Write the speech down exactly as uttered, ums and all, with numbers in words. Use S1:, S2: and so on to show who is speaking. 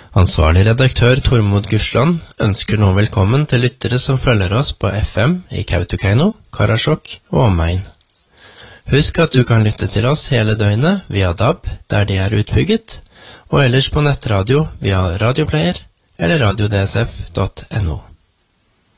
S1: Ansvarlig redaktør Tormod Gursland ønsker nå velkommen til lyttere som følger oss på F M i Kautokeino, Karasjok og omegn. Husk at du kan lytte til oss hele døgnet via D A B, der de er utbygget, og ellers på nettradio via radioplayer eller radio d s f punktum no.